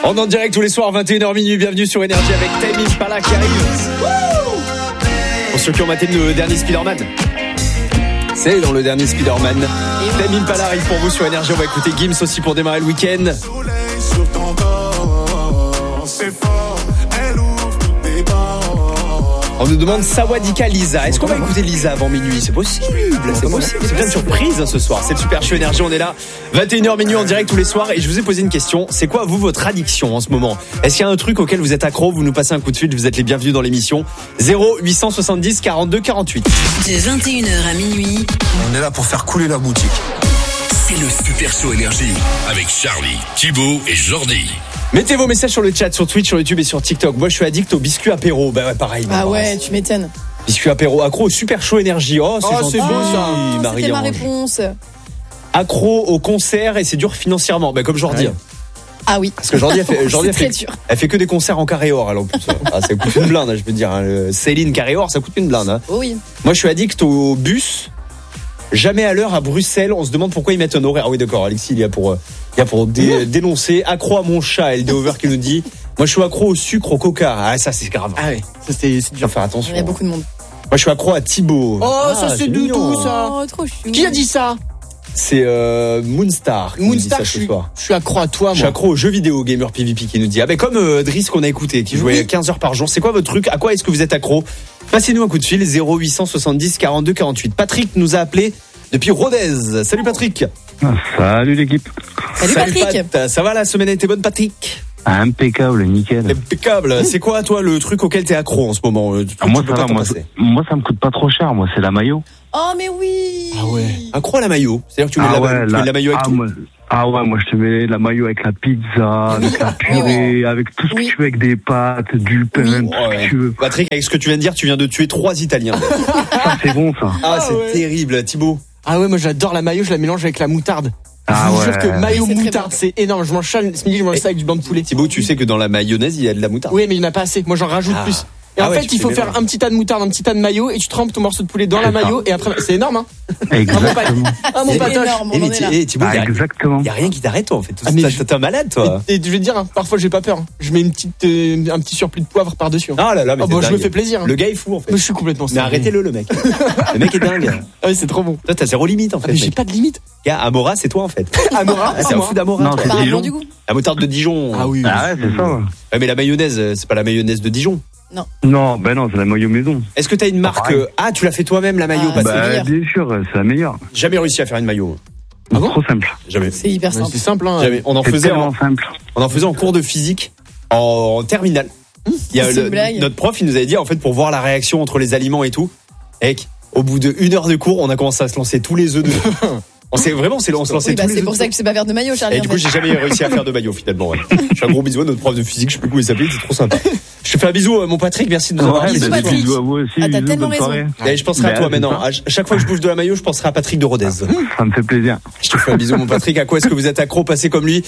On est en direct tous les soirs, 21h minuit. Bienvenue sur Énergie avec Tame Impala qui arrive. Pour ceux qui ont maté le dernier Spider-Man. C'est dans le dernier Spider-Man. Tame Impala arrive pour vous sur Énergie. On va écouter Gims aussi pour démarrer le week-end. On nous demande Sawadika Lisa. Est-ce qu'on va écouter Lisa avant minuit? C'est possible. C'est plein de surprises ce soir. C'est le Super Show Énergie. On est là 21h minuit en direct tous les soirs. Et je vous ai posé une question. C'est quoi vous votre addiction en ce moment? Est-ce qu'il y a un truc auquel vous êtes accro? Vous nous passez un coup de fil. Vous êtes les bienvenus dans l'émission. 0870 42 48. De 21h à minuit. On est là pour faire couler la boutique. C'est le Super Show Énergie avec Charlie, Thibaut et Jordi. Mettez vos messages sur le chat, sur Twitch, sur YouTube et sur TikTok. Moi, je suis addict aux biscuits apéro. Bah ouais, pareil. Ah ouais, tu m'étonnes. Biscuits apéro, accro au Super Show Énergie. Oh, c'est gentil. C'est beau ça. Marie-Ange. C'était ma réponse. Accro au concert et c'est dur financièrement. Bah comme Jordi. Ouais. Ah oui. Parce que Jordi elle fait que des concerts en carré or. Alors en plus, ça coûte une blinde, je peux dire. Céline carré or, ça coûte une blinde. Oh oui. Moi, je suis addict au bus. Jamais à l'heure à Bruxelles. On se demande pourquoi ils mettent un horaire. Ah oui, d'accord. Alexis, il y a pour dénoncer. Accro à mon chat. LD Over qui nous dit. Moi, je suis accro au sucre, au coca. Ah, ça, c'est grave. Ah ouais. Ça, c'est dur. Faire attention. Il y a beaucoup de monde. Moi, je suis accro à Thibaut. Oh, ça, c'est doudou, ça. Oh, trop chou. Qui a dit ça? C'est Moonstar. Moonstar, je suis accro à toi, moi. Je suis accro aux jeux vidéo, Gamer PvP qui nous dit. Ah ben comme Driss qu'on a écouté, qui jouait 15 heures par jour. C'est quoi votre truc? À quoi est-ce que vous êtes accro? Passez-nous un coup de fil, 0870 42 48. Patrick nous a appelé depuis Rodez. Salut Patrick. Salut l'équipe. Salut Patrick. Pat. Ça va, la semaine a été bonne, Patrick? Impeccable, nickel. Impeccable. C'est quoi, toi, le truc auquel t'es accro en ce moment? Moi, ça va. Moi, ça me coûte pas trop cher. Moi, c'est la maillot. Oh, mais oui. Ah ouais. Accro à la maillot. C'est-à-dire que tu mets la maillot avec tout. Moi je te mets la maillot avec la pizza, avec la purée, avec tout ce que tu veux, avec des pâtes, du pain, tout ce que tu veux. Patrick, avec ce que tu viens de dire, tu viens de tuer 3 Italiens. Ça, c'est bon, ça. Ah, c'est terrible, Thibaut. Ah ouais, moi j'adore la maillot, je la mélange avec la moutarde. Je vous jure que maillot moutarde, c'est énorme. Je mange ça ce midi, je mange ça avec du blanc de poulet. Thibaut, tu sais que dans la mayonnaise, il y a de la moutarde. Oui, mais il n'y en a pas assez. Moi j'en rajoute plus. Et en fait, il faut faire un petit tas de moutarde, un petit tas de maillot, et tu trempes ton morceau de poulet dans la maillot, et après, c'est énorme, hein. Exactement. Mon patoche. Thibaut, exactement. Il y a rien qui t'arrête, toi, en fait. T'es un malade, toi. Et je vais te dire, parfois j'ai pas peur. Je mets un petit surplus de poivre par-dessus. Ah là là, mais je me fais plaisir. Le gars est fou, en fait. Je suis complètement Mais arrêtez-le, le mec. Le mec est dingue. Ah oui, c'est trop bon. Toi, t'as zéro limite, en fait. Mais j'ai pas de limite. Gars, Amora, c'est toi, en fait. Amora? C'est un fou d'Amora. Non, c'est Dijon. La moutarde de Dijon. Ah oui. Ah ouais, c'est ça. Ouais, mais la mayonnaise, c'est pas la mayonnaise de Dijon. Non, c'est la maillot maison. Est-ce que t'as une marque? Tu l'as fait toi-même, la maillot? Bien sûr, c'est la meilleure. Jamais réussi à faire une maillot. Ah bon? Trop simple. Jamais. C'est hyper simple. C'est simple, hein. Jamais. On en faisait en cours de physique en terminale. Il y a notre prof, il nous avait dit, en fait, pour voir la réaction entre les aliments et tout. Et au bout de 1 heure de cours, on a commencé à se lancer tous les œufs de. On se lançait tous les c'est pour ça que tu sais pas faire de maillot, Charlie. Et du coup, j'ai jamais réussi à faire de maillot, finalement. Ouais. Je fais un gros bisou à notre prof de physique, je sais plus comment il s'appelait, c'est trop sympa. Je te fais un bisou, mon Patrick, merci de nous avoir Bisous, Patrick. Bisous à vous aussi. T'as tellement raison. Et je penserai à toi maintenant. À chaque fois que je bouge de la maillot, je penserai à Patrick de Rodez. Ça me fait plaisir. Je te fais un bisou, mon Patrick. À quoi est-ce que vous êtes accro? Passez comme lui.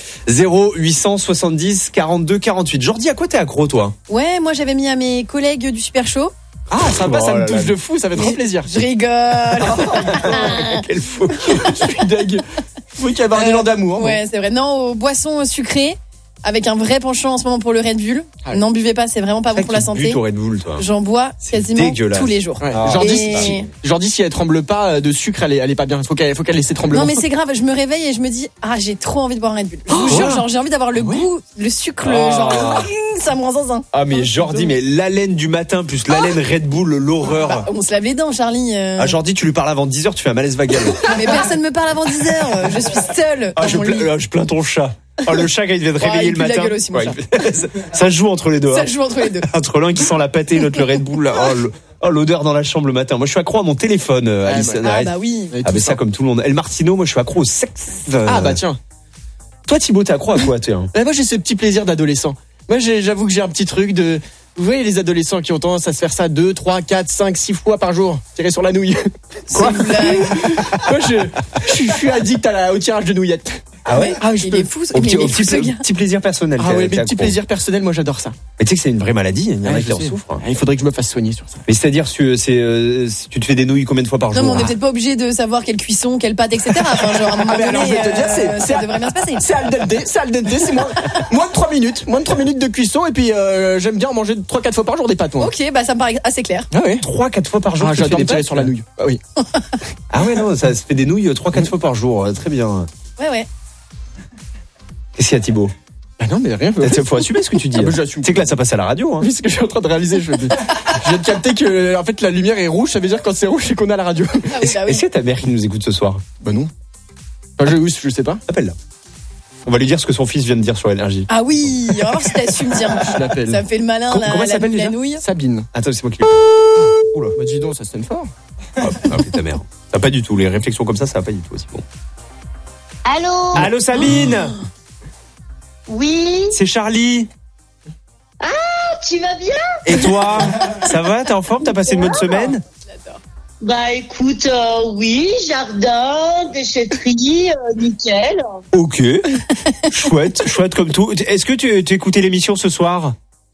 0870 42 48. Jordi, à quoi t'es accro, toi? Ouais, moi j'avais mis à mes collègues du Super Show. Ah, sympa, ça me touche de fou, ça fait trop plaisir. Je rigole. Quel fou. Je suis deg. Faut qu'il y ait un élan d'amour. Ouais, c'est vrai. Non, aux boissons sucrées, avec un vrai penchant en ce moment pour le Red Bull. N'en buvez pas, c'est vraiment pas bon pour la santé. Red Bull, toi. J'en bois quasiment tous les jours. Ouais. Jordi, si elle tremble pas de sucre, elle est pas bien. Faut qu'elle laisse ses tremblements. Non, mais c'est grave. Je me réveille et je me dis, j'ai trop envie de boire un Red Bull. Je vous jure, j'ai envie d'avoir le goût, le sucre, ça me rend zinzin. Ah, mais Jordi, mais l'haleine du matin plus l'haleine Red Bull, l'horreur. On se lave les dents, Charlie. Jordi, tu lui parles avant 10h, tu fais un malaise vagal. Mais personne me parle avant 10h. Je suis seule. Je plains ton chat. Le chat, quand il devait te réveiller le matin. La gueule aussi, mon chat. Ça joue entre les deux. Ça joue entre les deux. Entre l'un qui sent la pâtée, l'autre le Red Bull. L'odeur dans la chambre le matin. Moi, je suis accro à mon téléphone, Alice. Bah oui. Mais ça, comme tout le monde. El Martino, moi, je suis accro au sexe. Ah, bah tiens. Toi, Thibaut, t'es accro à quoi, Moi, j'ai ce petit plaisir d'adolescent. Moi, j'avoue que j'ai un petit truc de. Vous voyez les adolescents qui ont tendance à se faire ça 2, 3, 4, 5, 6 fois par jour, tirer sur la nouille. Quoi? Moi, je suis addict au tirage de nouillettes. Ah ouais? Ah, je Il peux. est fou, Au mais il est fou, ce gars. petit plaisir personnel. Ah ouais, t'es mes petits accro. plaisirs personnels, moi j'adore ça. Mais tu sais que c'est une vraie maladie, il y en a Ouais, qui je en sais. souffrent. Il faudrait que je me fasse soigner sur ça. Mais c'est-à-dire, tu te fais des nouilles combien de fois par Non, jour? mais on n'est peut-être pas obligé de savoir quelle cuisson, quelle pâte, etc. Enfin, genre, à un moment Ah, mais alors, donné, je vais te dire, ça devrait bien se passer. C'est al dente, c'est moins de 3 minutes. Moins de 3 minutes de cuisson, et puis j'aime bien en manger 3-4 fois par jour des pâtes, moi. Ok, bah ça me paraît assez clair. Ah ouais. 3-4 fois par jour. Ah, tu fais j'adore des me tirer pâtes sur la nouille. Ah oui. Ah ouais, non, ça se fait des nouilles 3-4 fois par jour. Très bien. Ouais. Qu'est-ce qu'il y a, Thibaut? Bah non, mais rien. Faut assumer ce que tu dis. Ah bah, j'assume. Tu sais que là, ça passe à la radio. Hein. Oui, c'est ce que je suis en train de réaliser. Je viens de capter que, en fait, la lumière est rouge. Ça veut dire que quand c'est rouge, c'est qu'on a la radio. Ah oui, bah Est-ce oui. que ta mère qui nous écoute ce soir? Bah non. Enfin, je sais pas. Appelle-la. On va lui dire ce que son fils vient de dire sur l'énergie. Ah oui, on va voir si t'assumes bien. Je l'appelle. Ça me fait le malin, Comment elle s'appelle la déjà nouille. Sabine. Attends, c'est moi qui. Oula. Bah dis donc, ça sonne fort. Ah oui, ta mère. Ça pas du tout. Les réflexions comme ça va pas du tout aussi bon. Allô? Allô, Sabine? Oui? C'est Charlie. Tu vas bien? Et toi? Ça va? T'es en forme? T'as passé une bonne semaine? Bah écoute, oui, jardin, déchetterie, nickel. Ok. Chouette comme tout. Est-ce que tu écoutais l'émission ce soir?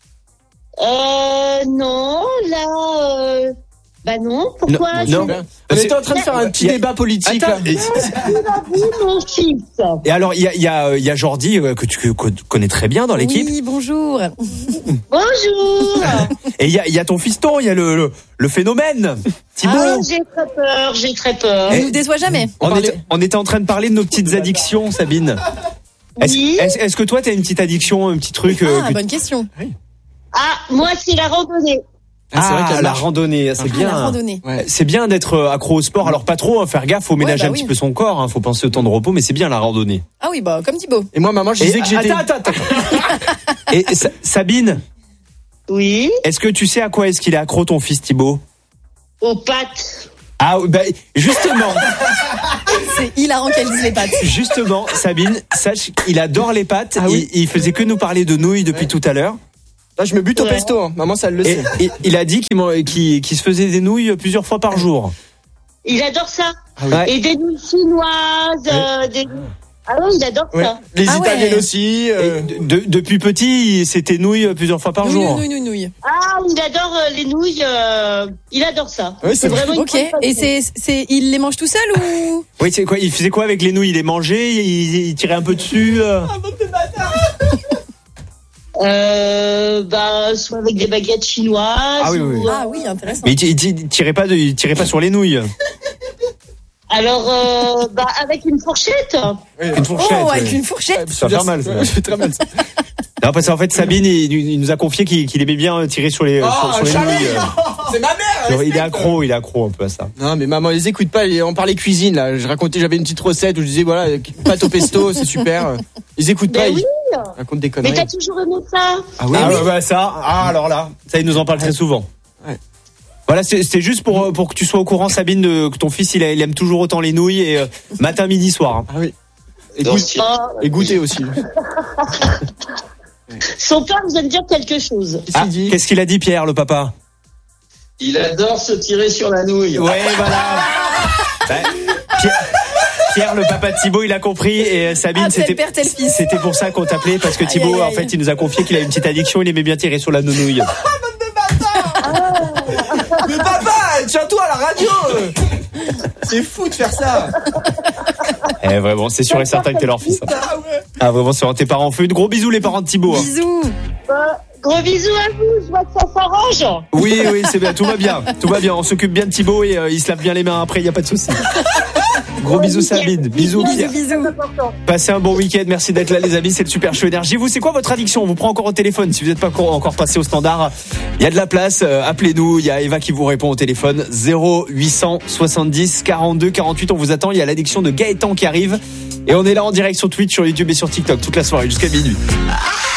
Non, là, bah non, pourquoi? Non. On était en train de faire un petit débat politique, là. Attends, Mon fils. et alors, il y a Jordi que tu connais très bien dans l'équipe. Oui, bonjour. Bonjour. Et il y a ton fiston, il y a le phénomène. Thibaut. Ah, j'ai très peur. On nous déçoit jamais. On était en train de parler de nos petites addictions, Sabine. Oui. Est-ce que toi, t'as une petite addiction, un petit truc Bonne question. Ah, moi, c'est la randonnée. C'est vrai qu'il y a la marche. randonnée, c'est bien. La randonnée. Ouais. C'est bien d'être accro au sport. Alors pas trop, faire gaffe, faut ménager bah un petit oui. peu son corps. Faut penser au temps de repos, mais c'est bien la randonnée. Ah oui, bah comme Thibaut. Et moi, maman, je disais que j'étais. Attends. Et Sabine, Oui. est-ce que tu sais à quoi est-ce qu'il est accro ton fils Thibaut? Aux pâtes. Ah, justement, C'est hilarant qu'elle dise les pâtes. justement, Sabine, sache qu'il adore les pâtes. Ah oui. Il faisait que nous parler de nouilles depuis tout à l'heure. Là, je me bute au Ouais. pesto, hein. Maman, ça le Et, sait. il a dit qu'il se faisait des nouilles plusieurs fois par jour. Il adore ça. Ouais. Et des nouilles chinoises, des... Ah oui, il adore Ouais. ça. Les Ah ouais. Italiennes aussi. Et depuis petit, c'était nouilles plusieurs fois par jour. Nouille. Ah, il adore les nouilles, il adore ça. Oui, c'est vraiment une Ok. bonne Et façon. il les mange tout seul ou? Oui, c'est quoi? Il faisait quoi avec les nouilles? Il les mangeait, il tirait un peu dessus. Soit avec des baguettes chinoises. Ah oui, oui. ou, Ah oui, intéressant. Mais il tirait pas sur les nouilles. Alors, avec une fourchette. Une fourchette. Oh, avec ouais. une fourchette. Ça va faire mal, ça. Ouais, c'est très mal, ça. Non, parce qu'en fait, Sabine, il nous a confié qu'il aimait bien tirer sur les Charlie, nouilles. c'est ma mère. Il est accro un peu à ça. Non, mais maman, les écoute pas. On parlait cuisine, là. J'avais une petite recette où je disais, voilà, pâte au pesto, c'est super. Ils écoutent pas, Ben ils oui. racontent des Mais conneries. t'as toujours aimé ça. Ah oui, Alors là, ça, il nous en parle très souvent. Ouais. Voilà, c'était juste pour que tu sois au courant, Sabine, que ton fils, il aime toujours autant les nouilles, et matin, midi, soir. Hein. Ah oui. Ah, Et goûter aussi. son père vous aime dire quelque chose. Qu'est-ce qu'il dit? Qu'est-ce qu'il a dit, Pierre, le papa? Il adore se tirer sur la nouille. Ouais, voilà. Pierre, le papa de Thibaut, il a compris. Et Sabine, tel père, tel fils. c'était pour ça qu'on t'appelait, parce que Thibaut, Aïe, aïe, aïe. en fait, il nous a confié qu'il avait une petite addiction, il aimait bien tirer sur la nounouille. Mais papa, tiens-toi à la radio. C'est fou de faire ça. Eh, vraiment, c'est sûr et certain que t'es leur fils. Hein. Ah, vraiment, c'est tes parents. Fais de gros bisous, les parents de Thibaut. Hein. Bisous. Gros bisous à vous. Je vois que ça s'arrange. Oui, c'est bien, tout va bien. Tout va bien, on s'occupe bien de Thibaut et il se lave bien les mains après, il n'y a pas de souci. Gros bisous, Sabine. Bisous, Pierre. Bisous. Passez un bon week-end, merci d'être là les amis, c'est le Super Show Énergie. Vous, c'est quoi votre addiction? On vous prend encore au téléphone, si vous n'êtes pas encore passé au standard, il y a de la place, appelez-nous, il y a Eva qui vous répond au téléphone, 0870 42 48, on vous attend, il y a l'addiction de Gaëtan qui arrive, et on est là en direct sur Twitch, sur YouTube et sur TikTok toute la soirée jusqu'à minuit.